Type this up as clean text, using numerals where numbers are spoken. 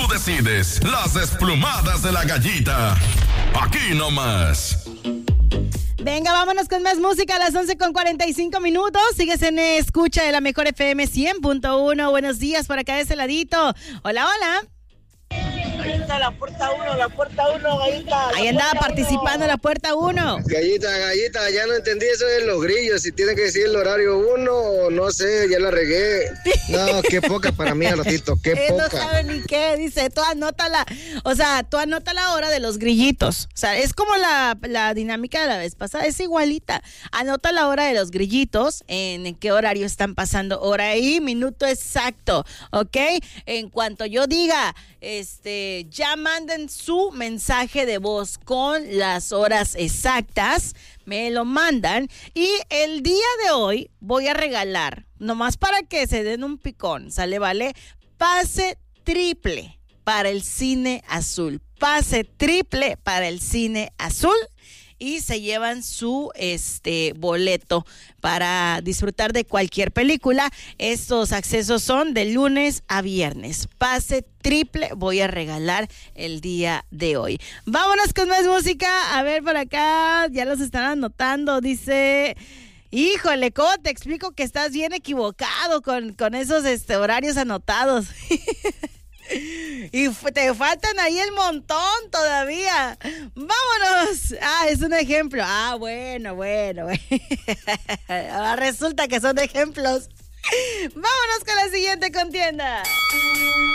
tú decides. Las desplumadas de la Gallita. Aquí nomás. Venga, vámonos con más música a las 11:45. Sigues en escucha de la mejor FM 100.1. Buenos días por acá de ese ladito. Hola, hola. Gallita, la puerta 1, Gallita. Ahí andaba participando la puerta 1. Gallita, ya no entendí eso de los grillos. Si tiene que decir el horario 1 o no sé, ya la regué. No, qué poca para mí, al ratito, qué poca. No sabe ni qué, dice, tú anótala. O sea, tú anota la hora de los grillitos. O sea, es como la dinámica de la vez pasada, es igualita. Anota la hora de los grillitos, en qué horario están pasando, hora y minuto exacto, ¿ok? En cuanto yo diga, ya manden su mensaje de voz con las horas exactas, me lo mandan y el día de hoy voy a regalar, nomás para que se den un picón, ¿sale? ¿Vale? Pase triple para el Cine Azul, pase triple para el Cine Azul. Y se llevan su boleto para disfrutar de cualquier película. Estos accesos son de lunes a viernes. Pase triple voy a regalar el día de hoy. Vámonos con más música. A ver, por acá ya los están anotando. Dice... Híjole, ¿cómo te explico que estás bien equivocado con esos horarios anotados? Y te faltan ahí el montón todavía. ¡Vámonos! Es un ejemplo. Bueno. Ahora resulta que son ejemplos. Vámonos con la siguiente contienda.